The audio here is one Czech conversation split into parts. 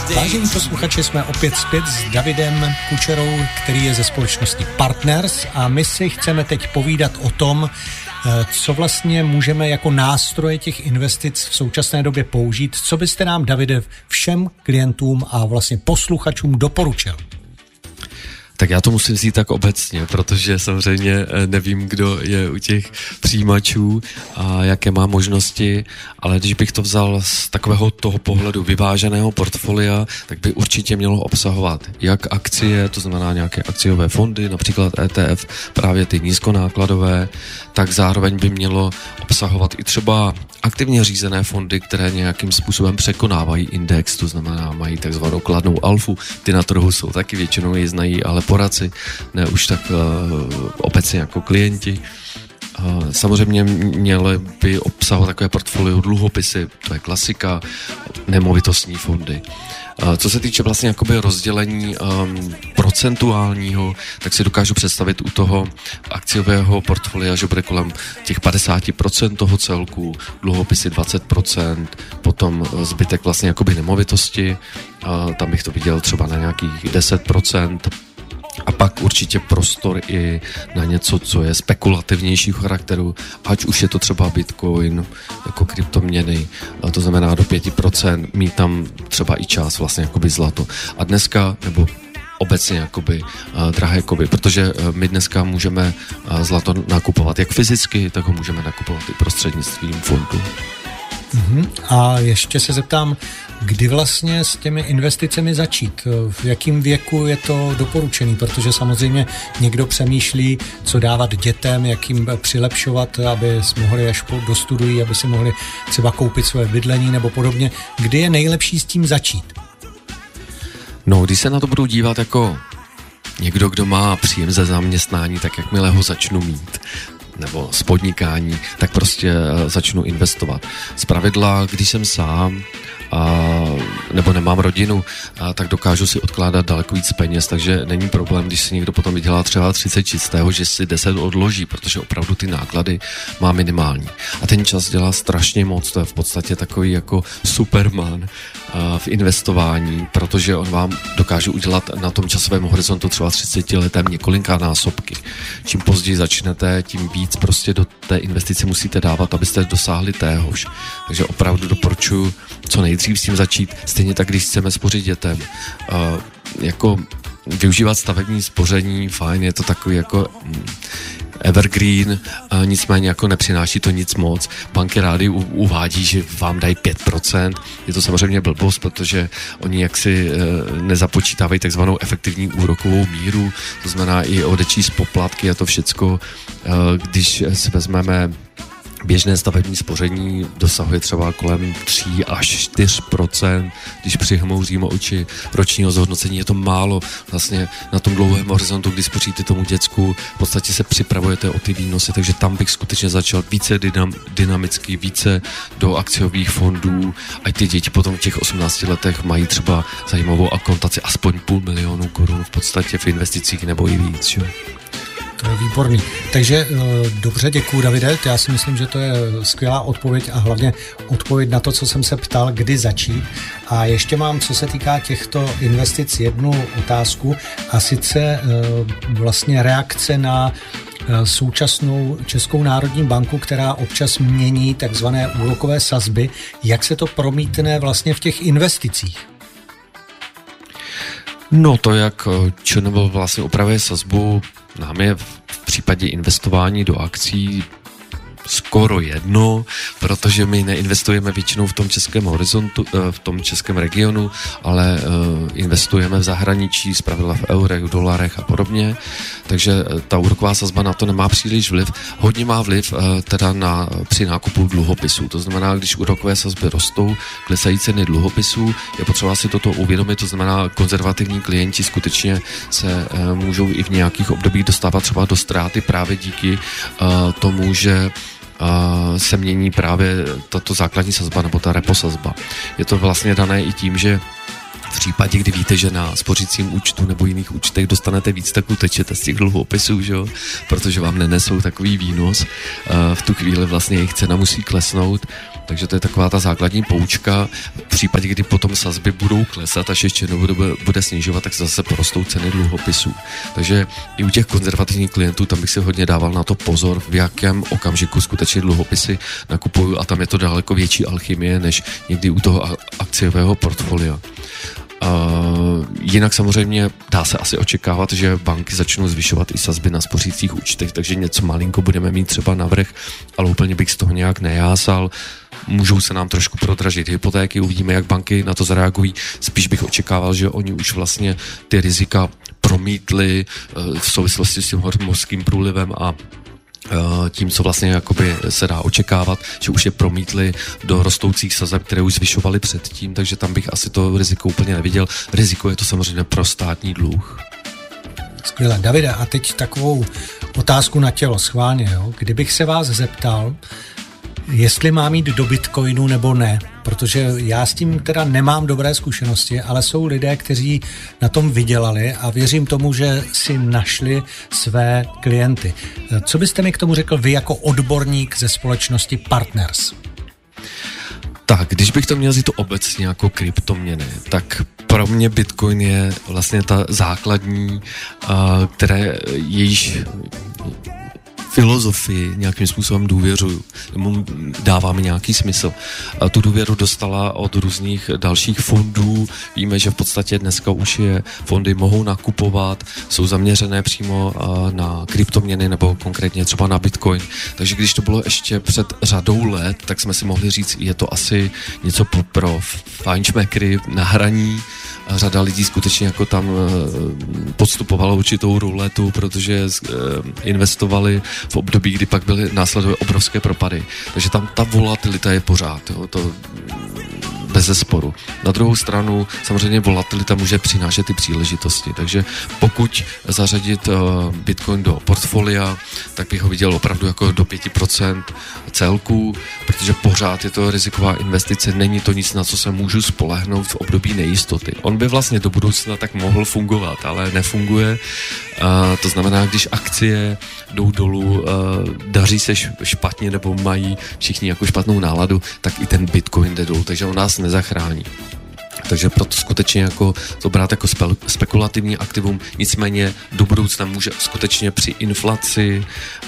Vážení posluchači, jsme opět zpět s Davidem Kučerou, který je ze společnosti Partners a my si chceme teď povídat o tom, co vlastně můžeme jako nástroje těch investic v současné době použít. Co byste nám, Davide, všem klientům a vlastně posluchačům doporučil? Tak já to musím říct tak obecně, protože samozřejmě nevím, kdo je u těch přijímačů a jaké má možnosti, ale když bych to vzal z takového toho pohledu vyváženého portfolia, tak by určitě mělo obsahovat jak akcie, to znamená nějaké akciové fondy, například ETF, právě ty nízkonákladové, tak zároveň by mělo obsahovat i třeba aktivně řízené fondy, které nějakým způsobem překonávají index, to znamená mají takzvanou kladnou alfu, ty na trhu jsou taky, většinou ji znají, ale poradci, ne už tak obecně jako klienti. Samozřejmě měly by obsahovat takové portfolio dluhopisy, to je klasika, nemovitostní fondy. Co se týče vlastně jakoby rozdělení procentuálního, tak si dokážu představit u toho akciového portfolia, že bude kolem těch 50% toho celku, dluhopisy 20%, potom zbytek vlastně jakoby nemovitosti, tam bych to viděl třeba na nějakých 10%, a pak určitě prostor i na něco, co je spekulativnějšího charakteru, ať už je to třeba Bitcoin, jako kryptoměny, to znamená do 5%, mít tam třeba i část vlastně jakoby zlato. A dneska, nebo obecně jakoby drahé kovy, protože my dneska můžeme zlato nakupovat jak fyzicky, tak ho můžeme nakupovat i prostřednictvím fondu. A ještě se zeptám, kdy vlastně s těmi investicemi začít? V jakém věku je to doporučený? Protože samozřejmě někdo přemýšlí, co dávat dětem, jak jim přilepšovat, aby mohli až dostudují, aby si mohli třeba koupit své bydlení nebo podobně. Kdy je nejlepší s tím začít? No, když se na to budu dívat jako někdo, kdo má příjem ze zaměstnání, tak jakmile ho začnu mít, nebo z podnikání, tak prostě začnu investovat. Zpravidla, když jsem sám, nebo nemám rodinu, tak dokážu si odkládat daleko víc peněz, takže není problém, když si někdo potom vydělá třeba 30 čistého, že si 10 odloží, protože opravdu ty náklady má minimální. A ten čas dělá strašně moc, to je v podstatě takový jako Superman v investování, protože on vám dokáže udělat na tom časovém horizontu třeba 30 letem několika násobky. Čím později začnete, tím víc prostě do té investice musíte dávat, abyste dosáhli téhož. Takže opravdu doporučuji co nejdřív s tím začít, stejně tak, když chceme spořit dětem. Jako využívat stavební spoření, fajn, je to takový jako evergreen, nicméně jako nepřináší to nic moc. Banky rády uvádí, že vám dají 5%. Je to samozřejmě blbost, protože oni jaksi nezapočítávají takzvanou efektivní úrokovou míru, to znamená i odečíst poplatky a to všecko, když si vezmeme běžné stavební spoření dosahuje třeba kolem 3 až 4%, když přihmouříme oči ročního zhodnocení, je to málo. Vlastně na tom dlouhém horizontu, když spoříte tomu děcku, v podstatě se připravujete o ty výnosy, takže tam bych skutečně začal více dynamicky, více do akciových fondů, ať ty děti potom v těch 18 letech mají třeba zajímavou akontaci aspoň 500 000 korun v podstatě v investicích nebo i víc. Jo? To je výborný. Takže dobře, děkuju, Davide. Já si myslím, že to je skvělá odpověď a hlavně odpověď na to, co jsem se ptal, kdy začít. A ještě mám, co se týká těchto investic, jednu otázku a sice vlastně reakce na současnou Českou národní banku, která občas mění takzvané úrokové sazby. Jak se to promítne vlastně v těch investicích? No to, jak ČNB vlastně upravuje sazbu, nám je v případě investování do akcí skoro jedno, protože my neinvestujeme většinou v tom českém horizontu, v tom českém regionu, ale investujeme v zahraničí, zpravidla v eurech, v dolarech a podobně, takže ta úroková sazba na to nemá příliš vliv. Hodně má vliv teda při nákupu dluhopisů, to znamená, když úrokové sazby rostou, klesají ceny dluhopisů, je potřeba si toto uvědomit, to znamená, konzervativní klienti skutečně se můžou i v nějakých obdobích dostávat třeba do ztráty právě díky tomu, že se mění právě tato základní sazba nebo ta repo sazba. Je to vlastně dané i tím, že V případě, kdy víte, že na spořícím účtu nebo jiných účtech dostanete víc, tak utečete z těch dluhopisů, že jo? Protože vám nenesou takový výnos. V tu chvíli vlastně jejich cena musí klesnout, takže to je taková ta základní poučka. V případě, kdy potom sazby budou klesat, až ještě bude snižovat, tak zase porostou ceny dluhopisů. Takže i u těch konzervativních klientů tam bych si hodně dával na to pozor, v jakém okamžiku skutečně dluhopisy nakupuju, a tam je to daleko větší alchymie než někdy u toho akciového portfolia. Jinak samozřejmě dá se asi očekávat, že banky začnou zvyšovat i sazby na spořících účtech, takže něco malinko budeme mít třeba navrch, ale úplně bych z toho nějak nejásal. Můžou se nám trošku prodražit hypotéky, uvidíme, jak banky na to zareagují. Spíš bych očekával, že oni už vlastně ty rizika promítli v souvislosti s tím hormonským průlivem a tím, co vlastně jakoby se dá očekávat, že už je promítli do rostoucích sazeb, které už zvyšovali předtím, takže tam bych asi to riziko úplně neviděl. Riziko je to samozřejmě pro státní dluh. Skvěle. Davide, a teď takovou otázku na tělo, schválně, jo? Kdybych se vás zeptal, jestli mám jít do Bitcoinu nebo ne, protože já s tím teda nemám dobré zkušenosti, ale jsou lidé, kteří na tom vydělali a věřím tomu, že si našli své klienty. Co byste mi k tomu řekl vy jako odborník ze společnosti Partners? Tak, když bych to měl říct obecně jako kryptoměny, tak pro mě Bitcoin je vlastně ta základní, které jejíž filozofii nějakým způsobem důvěřuju, nebo dává mi nějaký smysl. A tu důvěru dostala od různých dalších fondů. Víme, že v podstatě dneska už je fondy mohou nakupovat, jsou zaměřené přímo na kryptoměny nebo konkrétně třeba na Bitcoin. Takže když to bylo ještě před řadou let, tak jsme si mohli říct, je to asi něco pro fajnšmekry na hraní. A řada lidí skutečně jako tam podstupovala určitou ruletu, protože investovali v období, kdy pak byly následové obrovské propady. Takže tam ta volatilita je pořád, jo, to bezesporu. Na druhou stranu samozřejmě volatilita může přinášet i příležitosti, takže pokud zařadit Bitcoin do portfolia, tak bych ho viděl opravdu jako do 5% celku, protože pořád je to riziková investice, není to nic, na co se můžu spolehnout v období nejistoty. On by vlastně do budoucna tak mohl fungovat, ale nefunguje. To znamená, když akcie jdou dolů, daří se špatně nebo mají všichni jako špatnou náladu, tak i ten Bitcoin jde dolů, takže on nás nezachrání. Takže proto skutečně jako to brát jako spekulativní aktivum, nicméně do budoucna může skutečně při inflaci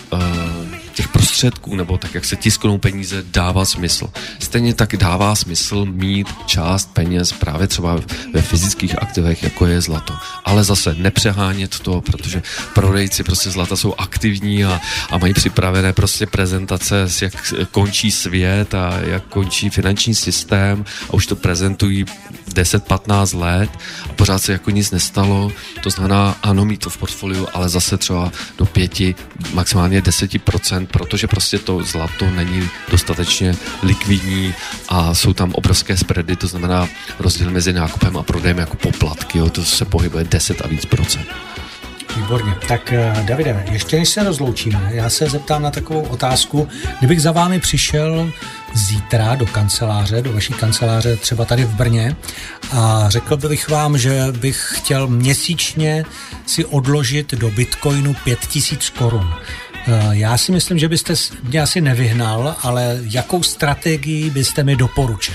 těch prostředků, nebo tak, jak se tisknou peníze, dává smysl. Stejně tak dává smysl mít část peněz právě třeba ve fyzických aktivech, jako je zlato. Ale zase nepřehánět to, protože prodejci prostě zlata jsou aktivní a mají připravené prostě prezentace, jak končí svět a jak končí finanční systém a už to prezentují 10-15 let a pořád se jako nic nestalo. To znamená, ano, mít to v portfoliu, ale zase třeba do 5, maximálně 10%, protože prostě to zlato není dostatečně likvidní a jsou tam obrovské spready, to znamená rozdíl mezi nákupem a prodejem jako poplatky, jo, to se pohybuje 10 a víc procent. Výborně. Tak Davide, ještě než se rozloučíme, já se zeptám na takovou otázku. Kdybych za vámi přišel zítra do kanceláře, do vaší kanceláře třeba tady v Brně a řekl bych vám, že bych chtěl měsíčně si odložit do Bitcoinu 5000 korun. Já si myslím, že byste mě asi nevyhnal, ale jakou strategii byste mi doporučil?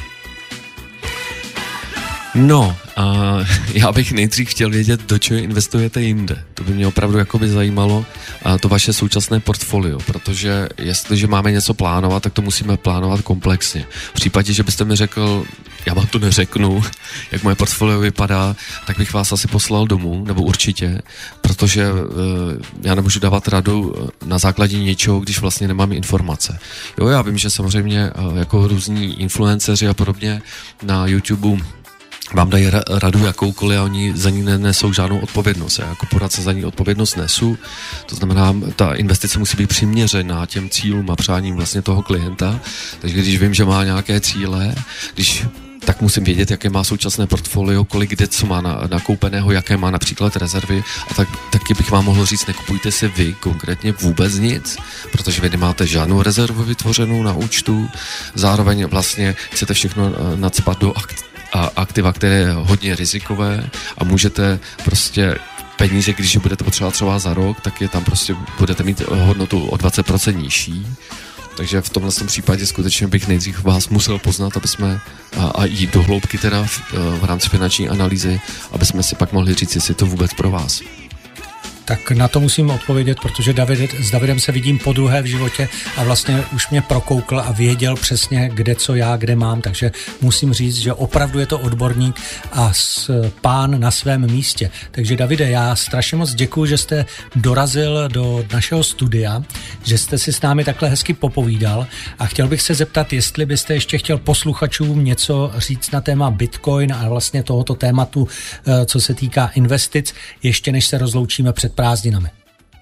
No, já bych nejdřív chtěl vědět, do čeho investujete jinde. To by mě opravdu jakoby zajímalo, to vaše současné portfolio, protože jestliže máme něco plánovat, tak to musíme plánovat komplexně. V případě, že byste mi řekl, já vám to neřeknu, jak moje portfolio vypadá, tak bych vás asi poslal domů, nebo určitě, protože já nemůžu dávat radu na základě něčeho, když vlastně nemám informace. Jo, já vím, že samozřejmě jako různí influenceři a podobně na YouTube vám dají radu jakoukoliv a oni za ní nesou žádnou odpovědnost. Já jako poradce za ní odpovědnost nesu, to znamená, ta investice musí být přiměřená těm cílům a přáním vlastně toho klienta, takže když vím, že má nějaké cíle, tak musím vědět, jaké má současné portfolio, kolik kde co má nakoupeného, jaké má například rezervy a taky bych vám mohl říct, nekupujte si vy konkrétně vůbec nic, protože vy nemáte žádnou rezervu vytvořenou na účtu, zároveň vlastně chcete všechno nacpat do aktiva, které je hodně rizikové a můžete prostě peníze, když je budete potřebovat třeba za rok, tak je tam prostě budete mít hodnotu o 20% nižší. Takže v tomhle případě skutečně bych nejdřív vás musel poznat, aby jsme a jít do hloubky teda v rámci finanční analýzy, aby jsme si pak mohli říct, jestli je to vůbec pro vás. Tak na to musím odpovědět, protože s Davidem se vidím podruhé v životě a vlastně už mě prokoukl a věděl přesně, kde mám, takže musím říct, že opravdu je to odborník a pán na svém místě. Takže Davide, já strašně moc děkuju, že jste dorazil do našeho studia, že jste si s námi takhle hezky popovídal a chtěl bych se zeptat, jestli byste ještě chtěl posluchačům něco říct na téma Bitcoin a vlastně tohoto tématu, co se týká investic, ještě než se rozloučíme před prázdninami.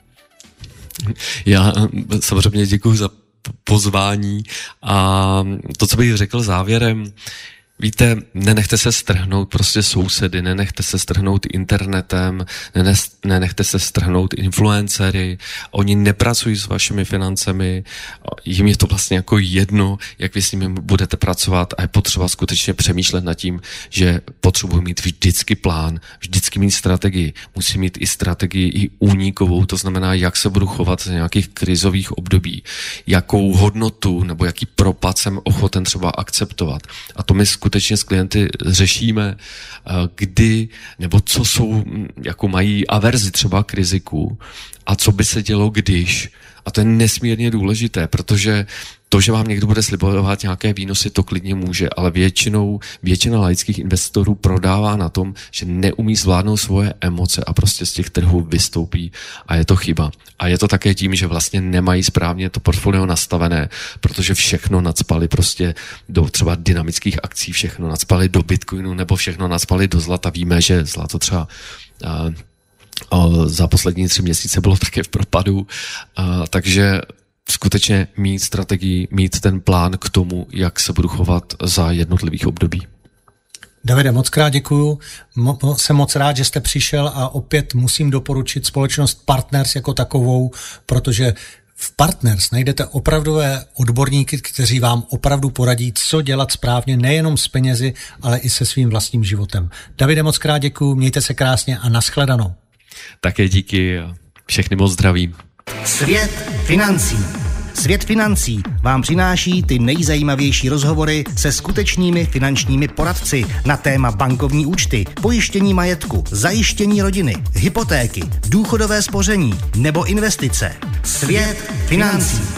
Já samozřejmě děkuji za pozvání a to, co bych řekl závěrem, víte, nenechte se strhnout prostě sousedy, nenechte se strhnout internetem, nenechte se strhnout influencery, oni nepracují s vašimi financemi, jim je to vlastně jako jedno, jak vy s nimi budete pracovat a je potřeba skutečně přemýšlet nad tím, že potřebuji mít vždycky plán, vždycky mít strategii, musím mít i strategii i únikovou, to znamená, jak se budu chovat z nějakých krizových období, jakou hodnotu nebo jaký propad jsem ochoten třeba akceptovat. A to my skutečně s klienty řešíme, kdy, nebo co jsou, jako mají averzi třeba k riziku a co by se dělo, když. A to je nesmírně důležité, protože to, že vám někdo bude slibovat nějaké výnosy, to klidně může, ale většina laických investorů prodává na tom, že neumí zvládnout svoje emoce a prostě z těch trhů vystoupí a je to chyba. A je to také tím, že vlastně nemají správně to portfolio nastavené, protože všechno nacpali prostě do třeba dynamických akcí, všechno nacpali do Bitcoinu nebo všechno nacpali do zlata. Víme, že zlato třeba za poslední 3 měsíce bylo také v propadu, takže skutečně mít strategii, mít ten plán k tomu, jak se budu chovat za jednotlivých období. Davide, moc krát děkuju. Jsem moc rád, že jste přišel a opět musím doporučit společnost Partners jako takovou, protože v Partners najdete opravdové odborníky, kteří vám opravdu poradí, co dělat správně, nejenom s penězi, ale i se svým vlastním životem. Davide, moc krát děkuju, mějte se krásně a nashledanou. Také díky a všechny moc zdravím. Svět financí. Svět financí vám přináší ty nejzajímavější rozhovory se skutečnými finančními poradci na téma bankovní účty, pojištění majetku, zajištění rodiny, hypotéky, důchodové spoření nebo investice. Svět financí.